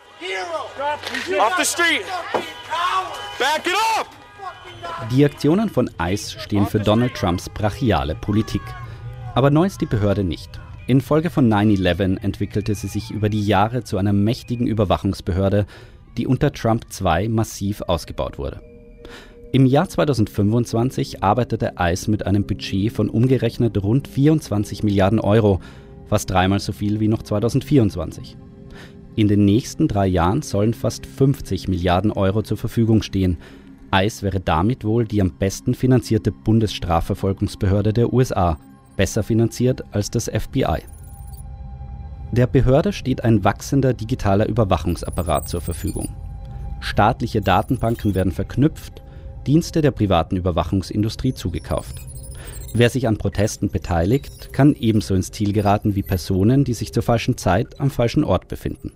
Die Aktionen von ICE stehen für Donald Trumps brachiale Politik. Aber neu ist die Behörde nicht. Infolge von 9/11 entwickelte sie sich über die Jahre zu einer mächtigen Überwachungsbehörde, die unter Trump 2 massiv ausgebaut wurde. Im Jahr 2025 arbeitete ICE mit einem Budget von umgerechnet rund 24 Milliarden Euro, fast dreimal so viel wie noch 2024. In den nächsten 3 Jahren sollen fast 50 Milliarden Euro zur Verfügung stehen. ICE wäre damit wohl die am besten finanzierte Bundesstrafverfolgungsbehörde der USA, besser finanziert als das FBI. Der Behörde steht ein wachsender digitaler Überwachungsapparat zur Verfügung. Staatliche Datenbanken werden verknüpft, Dienste der privaten Überwachungsindustrie zugekauft. Wer sich an Protesten beteiligt, kann ebenso ins Ziel geraten wie Personen, die sich zur falschen Zeit am falschen Ort befinden.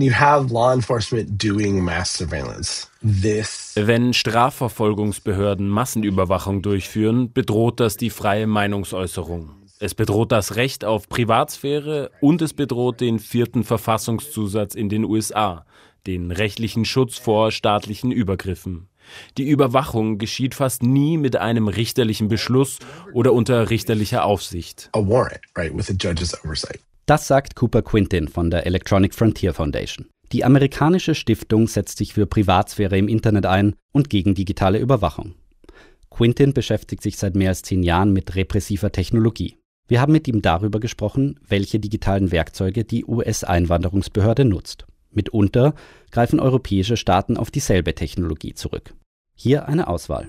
Wenn Strafverfolgungsbehörden Massenüberwachung durchführen, bedroht das die freie Meinungsäußerung. Es bedroht das Recht auf Privatsphäre und es bedroht den 4. Verfassungszusatz in den USA, den rechtlichen Schutz vor staatlichen Übergriffen. Die Überwachung geschieht fast nie mit einem richterlichen Beschluss oder unter richterlicher Aufsicht. Das sagt Cooper Quintin von der Electronic Frontier Foundation. Die amerikanische Stiftung setzt sich für Privatsphäre im Internet ein und gegen digitale Überwachung. Quintin beschäftigt sich seit mehr als 10 Jahren mit repressiver Technologie. Wir haben mit ihm darüber gesprochen, welche digitalen Werkzeuge die US-Einwanderungsbehörde nutzt. Mitunter greifen europäische Staaten auf dieselbe Technologie zurück. Hier eine Auswahl.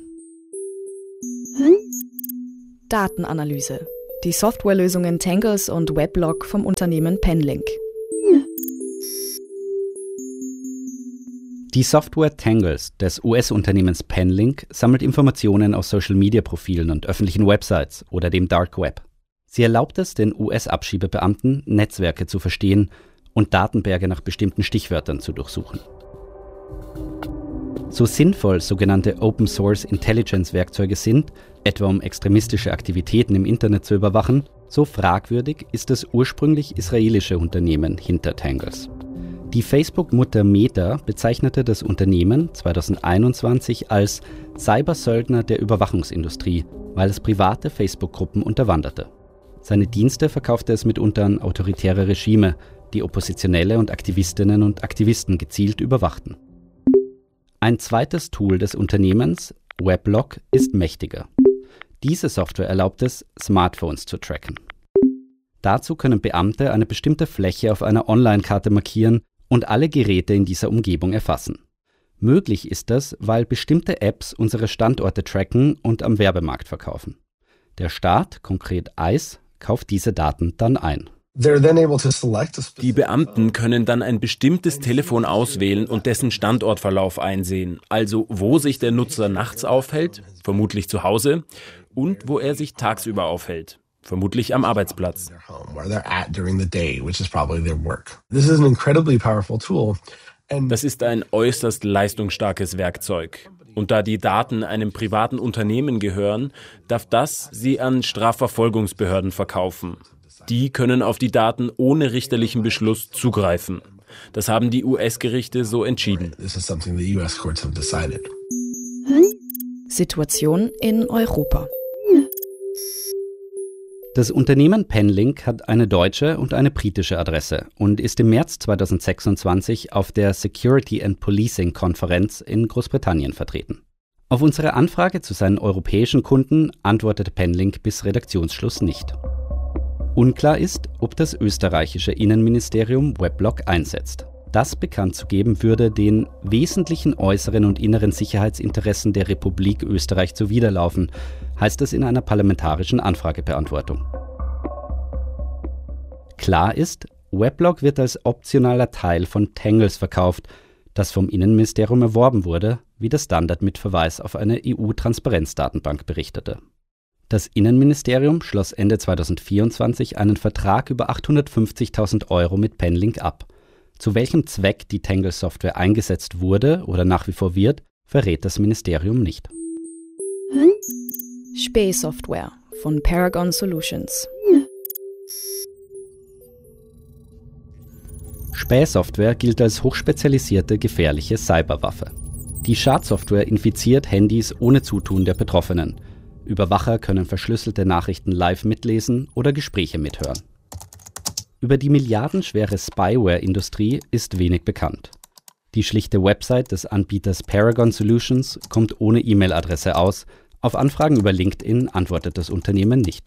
Datenanalyse. Die Softwarelösungen Tangles und Weblog vom Unternehmen Penlink. Die Software Tangles des US-Unternehmens Penlink sammelt Informationen aus Social-Media-Profilen und öffentlichen Websites oder dem Dark Web. Sie erlaubt es den US-Abschiebebeamten, Netzwerke zu verstehen und Datenberge nach bestimmten Stichwörtern zu durchsuchen. So sinnvoll sogenannte Open-Source-Intelligence-Werkzeuge sind, etwa um extremistische Aktivitäten im Internet zu überwachen, so fragwürdig ist das ursprünglich israelische Unternehmen hinter Tangles. Die Facebook-Mutter Meta bezeichnete das Unternehmen 2021 als Cybersöldner der Überwachungsindustrie, weil es private Facebook-Gruppen unterwanderte. Seine Dienste verkaufte es mitunter an autoritäre Regime, die Oppositionelle und Aktivistinnen und Aktivisten gezielt überwachten. Ein zweites Tool des Unternehmens, Weblog, ist mächtiger. Diese Software erlaubt es, Smartphones zu tracken. Dazu können Beamte eine bestimmte Fläche auf einer Online-Karte markieren und alle Geräte in dieser Umgebung erfassen. Möglich ist das, weil bestimmte Apps unsere Standorte tracken und am Werbemarkt verkaufen. Der Staat, konkret ICE, kauft diese Daten dann ein. Die Beamten können dann ein bestimmtes Telefon auswählen und dessen Standortverlauf einsehen, also wo sich der Nutzer nachts aufhält, vermutlich zu Hause, und wo er sich tagsüber aufhält, vermutlich am Arbeitsplatz. Das ist ein äußerst leistungsstarkes Werkzeug. Und da die Daten einem privaten Unternehmen gehören, darf das sie an Strafverfolgungsbehörden verkaufen. Die können auf die Daten ohne richterlichen Beschluss zugreifen. Das haben die US-Gerichte so entschieden. Situation in Europa. Das Unternehmen Penlink hat eine deutsche und eine britische Adresse und ist im März 2026 auf der Security and Policing Konferenz in Großbritannien vertreten. Auf unsere Anfrage zu seinen europäischen Kunden antwortete Penlink bis Redaktionsschluss nicht. Unklar ist, ob das österreichische Innenministerium Weblog einsetzt. Das bekannt zu geben würde den wesentlichen äußeren und inneren Sicherheitsinteressen der Republik Österreich zuwiderlaufen, heißt es in einer parlamentarischen Anfragebeantwortung. Klar ist, Weblog wird als optionaler Teil von Tangles verkauft, das vom Innenministerium erworben wurde, wie der Standard mit Verweis auf eine EU-Transparenzdatenbank berichtete. Das Innenministerium schloss Ende 2024 einen Vertrag über 850.000 € mit Penlink ab. Zu welchem Zweck die Tangles-Software eingesetzt wurde oder nach wie vor wird, verrät das Ministerium nicht. Spähsoftware von Paragon Solutions. Spähsoftware gilt als hochspezialisierte, gefährliche Cyberwaffe. Die Schadsoftware infiziert Handys ohne Zutun der Betroffenen. Überwacher können verschlüsselte Nachrichten live mitlesen oder Gespräche mithören. Über die milliardenschwere Spyware-Industrie ist wenig bekannt. Die schlichte Website des Anbieters Paragon Solutions kommt ohne E-Mail-Adresse aus. Auf Anfragen über LinkedIn antwortet das Unternehmen nicht.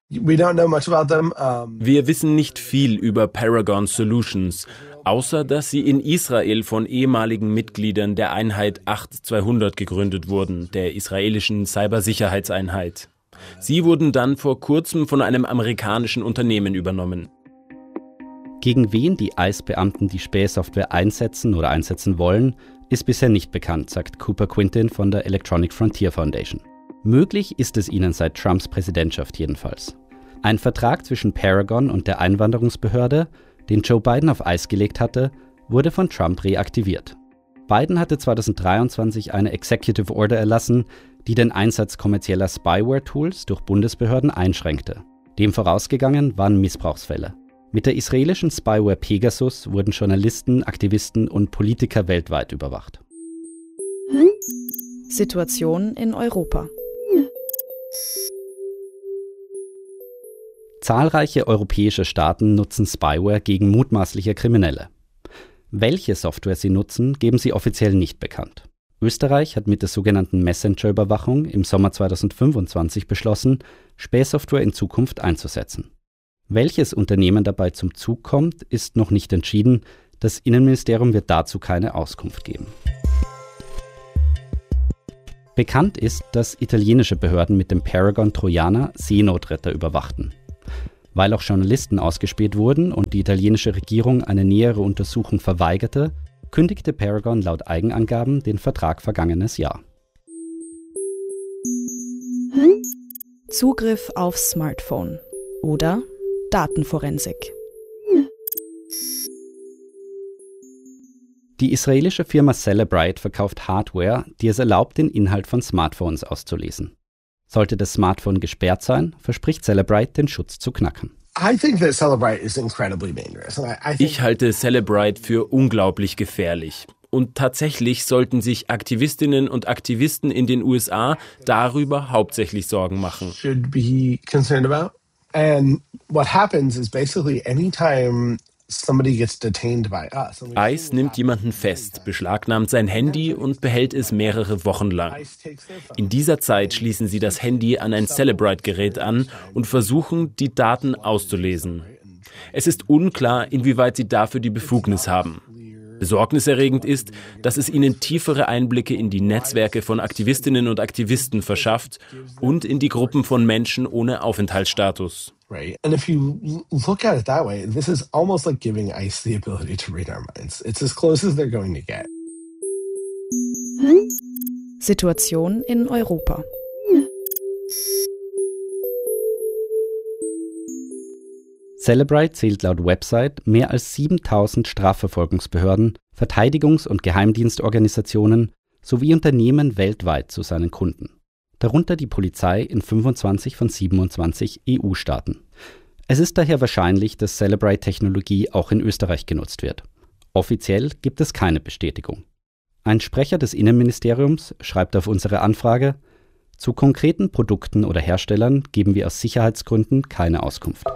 Wir wissen nicht viel über Paragon Solutions, außer dass sie in Israel von ehemaligen Mitgliedern der Einheit 8200 gegründet wurden, der israelischen Cybersicherheitseinheit. Sie wurden dann vor kurzem von einem amerikanischen Unternehmen übernommen. Gegen wen die ICE-Beamten die Spähsoftware einsetzen oder einsetzen wollen, ist bisher nicht bekannt, sagt Cooper Quintin von der Electronic Frontier Foundation. Möglich ist es ihnen seit Trumps Präsidentschaft jedenfalls. Ein Vertrag zwischen Paragon und der Einwanderungsbehörde, den Joe Biden auf Eis gelegt hatte, wurde von Trump reaktiviert. Biden hatte 2023 eine Executive Order erlassen, die den Einsatz kommerzieller Spyware-Tools durch Bundesbehörden einschränkte. Dem vorausgegangen waren Missbrauchsfälle. Mit der israelischen Spyware Pegasus wurden Journalisten, Aktivisten und Politiker weltweit überwacht. Situation in Europa. Zahlreiche europäische Staaten nutzen Spyware gegen mutmaßliche Kriminelle. Welche Software sie nutzen, geben sie offiziell nicht bekannt. Österreich hat mit der sogenannten Messenger-Überwachung im Sommer 2025 beschlossen, Spähsoftware in Zukunft einzusetzen. Welches Unternehmen dabei zum Zug kommt, ist noch nicht entschieden. Das Innenministerium wird dazu keine Auskunft geben. Bekannt ist, dass italienische Behörden mit dem Paragon Trojaner Seenotretter überwachten. Weil auch Journalisten ausgespäht wurden und die italienische Regierung eine nähere Untersuchung verweigerte, kündigte Paragon laut Eigenangaben den Vertrag vergangenes Jahr. Zugriff aufs Smartphone oder Datenforensik. Die israelische Firma Cellebrite verkauft Hardware, die es erlaubt, den Inhalt von Smartphones auszulesen. Sollte das Smartphone gesperrt sein, verspricht Cellebrite, den Schutz zu knacken. Ich halte Cellebrite für unglaublich gefährlich. Und tatsächlich sollten sich Aktivistinnen und Aktivisten in den USA darüber hauptsächlich Sorgen machen. ICE nimmt jemanden fest, beschlagnahmt sein Handy und behält es mehrere Wochen lang. In dieser Zeit schließen sie das Handy an ein Cellebrite-Gerät an und versuchen, die Daten auszulesen. Es ist unklar, inwieweit sie dafür die Befugnis haben. Besorgniserregend ist, dass es ihnen tiefere Einblicke in die Netzwerke von Aktivistinnen und Aktivisten verschafft und in die Gruppen von Menschen ohne Aufenthaltsstatus. And if you look at it that way, this is almost like giving ICE the ability to read our minds. It's as close as they're going to get. Situation in Europa. Cellebrite zählt laut Website mehr als 7000 Strafverfolgungsbehörden, Verteidigungs- und Geheimdienstorganisationen sowie Unternehmen weltweit zu seinen Kunden. Darunter die Polizei in 25 von 27 EU-Staaten. Es ist daher wahrscheinlich, dass Cellebrite-Technologie auch in Österreich genutzt wird. Offiziell gibt es keine Bestätigung. Ein Sprecher des Innenministeriums schreibt auf unsere Anfrage: Zu konkreten Produkten oder Herstellern geben wir aus Sicherheitsgründen keine Auskunft.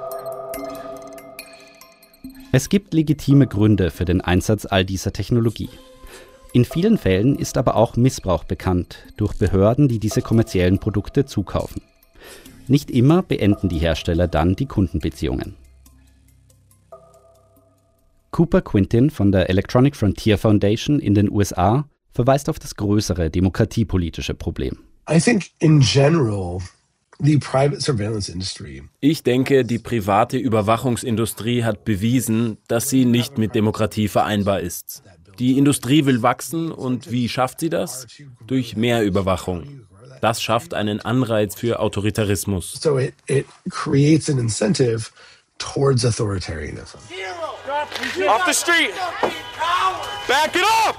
Es gibt legitime Gründe für den Einsatz all dieser Technologie. In vielen Fällen ist aber auch Missbrauch bekannt durch Behörden, die diese kommerziellen Produkte zukaufen. Nicht immer beenden die Hersteller dann die Kundenbeziehungen. Cooper Quintin von der Electronic Frontier Foundation in den USA verweist auf das größere demokratiepolitische Problem. Ich denke, die private Überwachungsindustrie hat bewiesen, dass sie nicht mit Demokratie vereinbar ist. Die Industrie will wachsen und wie schafft sie das? Durch mehr Überwachung. Das schafft einen Anreiz für Autoritarismus. So it creates an incentive towards authoritarianism. Off the street! Back it up!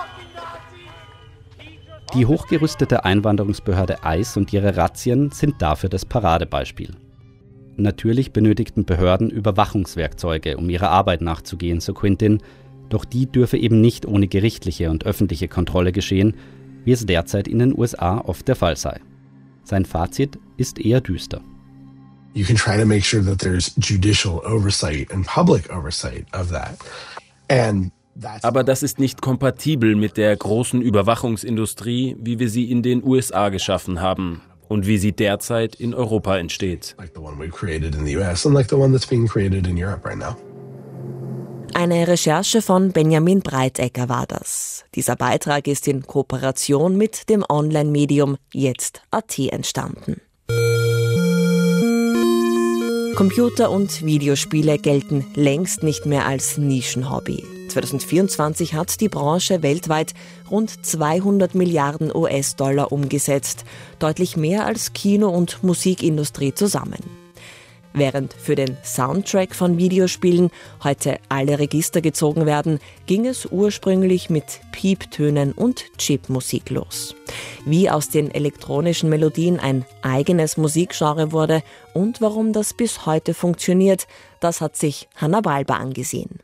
Die hochgerüstete Einwanderungsbehörde ICE und ihre Razzien sind dafür das Paradebeispiel. Natürlich benötigten Behörden Überwachungswerkzeuge, um ihrer Arbeit nachzugehen, so Quintin, doch die dürfe eben nicht ohne gerichtliche und öffentliche Kontrolle geschehen, wie es derzeit in den USA oft der Fall sei. Sein Fazit ist eher düster. You can try to make sure that there's judicial oversight and public oversight of that. Aber das ist nicht kompatibel mit der großen Überwachungsindustrie, wie wir sie in den USA geschaffen haben und wie sie derzeit in Europa entsteht. Like the one we've created in the US and like the one that's being created in Europe right now. Eine Recherche von Benjamin Breitecker war das. Dieser Beitrag ist in Kooperation mit dem Online-Medium Jetzt.at entstanden. Computer- und Videospiele gelten längst nicht mehr als Nischenhobby. 2024 hat die Branche weltweit rund 200 Milliarden US-Dollar umgesetzt, deutlich mehr als Kino- und Musikindustrie zusammen. Während für den Soundtrack von Videospielen heute alle Register gezogen werden, ging es ursprünglich mit Pieptönen und Chipmusik los. Wie aus den elektronischen Melodien ein eigenes Musikgenre wurde und warum das bis heute funktioniert, das hat sich Hanna Balber angesehen.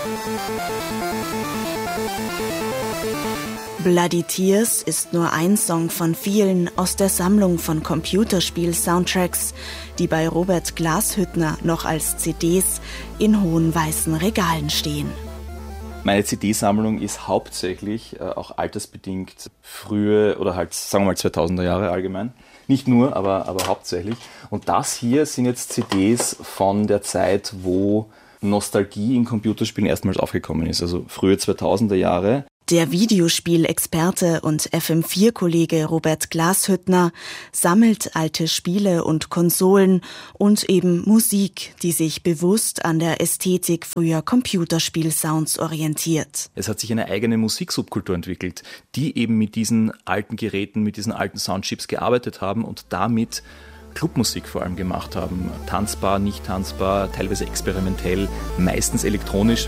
Bloody Tears ist nur ein Song von vielen aus der Sammlung von Computerspiel-Soundtracks, die bei Robert Glashüttner noch als CDs in hohen weißen Regalen stehen. Meine CD-Sammlung ist hauptsächlich, auch altersbedingt, frühe oder halt, sagen wir mal, 2000er Jahre allgemein. Nicht nur, aber hauptsächlich. Und das hier sind jetzt CDs von der Zeit, wo Nostalgie in Computerspielen erstmals aufgekommen ist, also frühe 2000er Jahre. Der Videospielexperte und FM4-Kollege Robert Glashüttner sammelt alte Spiele und Konsolen und eben Musik, die sich bewusst an der Ästhetik früher Computerspiel-Sounds orientiert. Es hat sich eine eigene Musiksubkultur entwickelt, die eben mit diesen alten Geräten, mit diesen alten Soundchips gearbeitet haben und damit Clubmusik vor allem gemacht haben. Tanzbar, nicht tanzbar, teilweise experimentell, meistens elektronisch.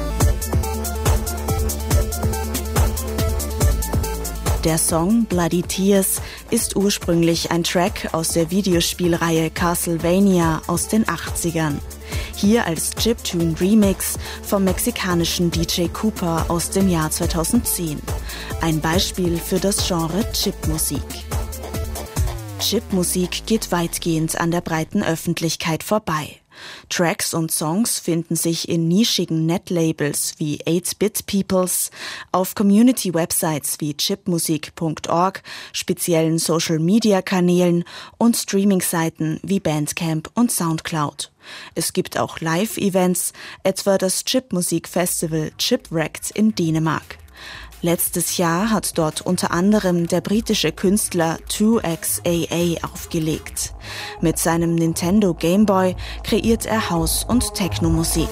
Der Song Bloody Tears ist ursprünglich ein Track aus der Videospielreihe Castlevania aus den 80ern. Hier als Chiptune Remix vom mexikanischen DJ Cooper aus dem Jahr 2010. Ein Beispiel für das Genre Chipmusik. Chipmusik geht weitgehend an der breiten Öffentlichkeit vorbei. Tracks und Songs finden sich in nischigen Netlabels wie 8-Bit Peoples, auf Community-Websites wie chipmusik.org, speziellen Social-Media-Kanälen und Streaming-Seiten wie Bandcamp und Soundcloud. Es gibt auch Live-Events, etwa das Chipmusik-Festival Chipwrecked in Dänemark. Letztes Jahr hat dort unter anderem der britische Künstler 2XAA aufgelegt. Mit seinem Nintendo Game Boy kreiert er House- und Techno-Musik.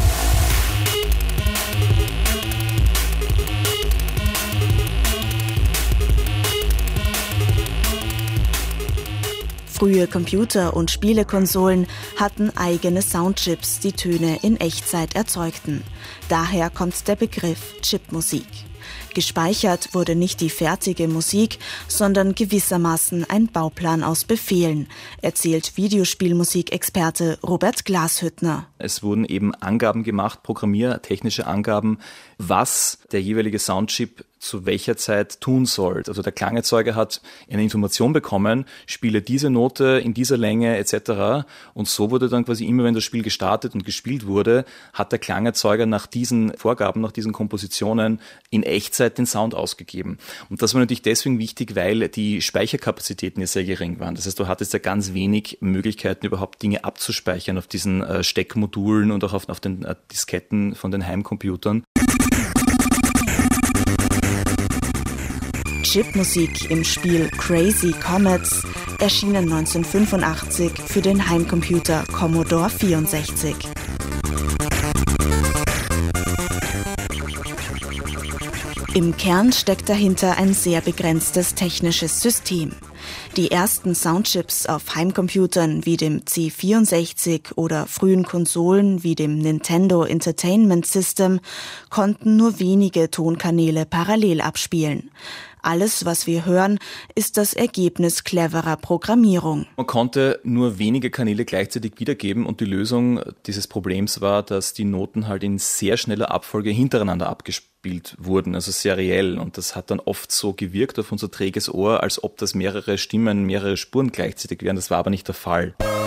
Frühe Computer- und Spielekonsolen hatten eigene Soundchips, die Töne in Echtzeit erzeugten. Daher kommt der Begriff Chipmusik. Gespeichert wurde nicht die fertige Musik, sondern gewissermaßen ein Bauplan aus Befehlen, erzählt Videospielmusikexperte Robert Glashüttner. Es wurden eben Angaben gemacht, programmiertechnische Angaben, was der jeweilige Soundchip zu welcher Zeit tun soll. Also der Klangerzeuger hat eine Information bekommen, spiele diese Note in dieser Länge etc. Und so wurde dann quasi immer, wenn das Spiel gestartet und gespielt wurde, hat der Klangerzeuger nach diesen Vorgaben, nach diesen Kompositionen in Echtzeit den Sound ausgegeben. Und das war natürlich deswegen wichtig, weil die Speicherkapazitäten ja sehr gering waren. Das heißt, du hattest ja ganz wenig Möglichkeiten, überhaupt Dinge abzuspeichern auf diesen Steckmodulen und auch auf den Disketten von den Heimcomputern. Chipmusik im Spiel Crazy Comets, erschienen 1985 für den Heimcomputer Commodore 64. Im Kern steckt dahinter ein sehr begrenztes technisches System. Die ersten Soundchips auf Heimcomputern wie dem C64 oder frühen Konsolen wie dem Nintendo Entertainment System konnten nur wenige Tonkanäle parallel abspielen. Alles, was wir hören, ist das Ergebnis cleverer Programmierung. Man konnte nur wenige Kanäle gleichzeitig wiedergeben und die Lösung dieses Problems war, dass die Noten halt in sehr schneller Abfolge hintereinander abgespielt wurden, also seriell. Und das hat dann oft so gewirkt auf unser träges Ohr, als ob das mehrere Stimmen, mehrere Spuren gleichzeitig wären. Das war aber nicht der Fall.